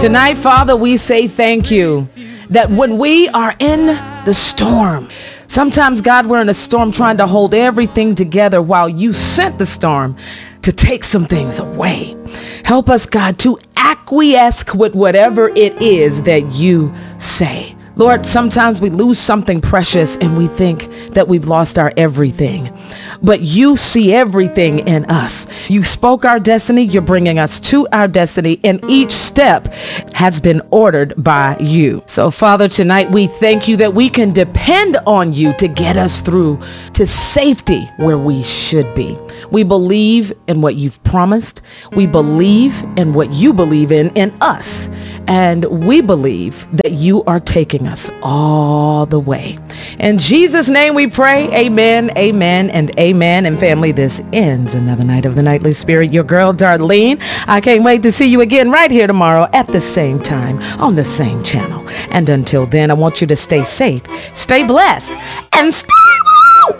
Tonight, Father, we say thank you that when we are in the storm, sometimes, God, we're in a storm trying to hold everything together while you sent the storm to take some things away. Help us, God, to acquiesce with whatever it is that you say. Lord, sometimes we lose something precious and we think that we've lost our everything. But you see everything in us. You spoke our destiny. You're bringing us to our destiny. And each step has been ordered by you. So, Father, tonight we thank you that we can depend on you to get us through to safety where we should be. We believe in what you've promised. We believe in what you believe in us. And we believe that you are taking us all the way. In Jesus' name we pray. Amen, amen, and amen. And family, this ends another night of the Nightly Spirit. Your girl, Darlene. I can't wait to see you again right here tomorrow at the same time on the same channel. And until then, I want you to stay safe, stay blessed, and stay